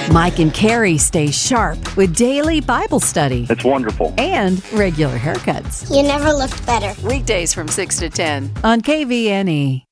Mike and Carrie stay sharp with daily Bible study It's wonderful. and regular haircuts. You never looked better. Weekdays from 6 to 10 on KVNE.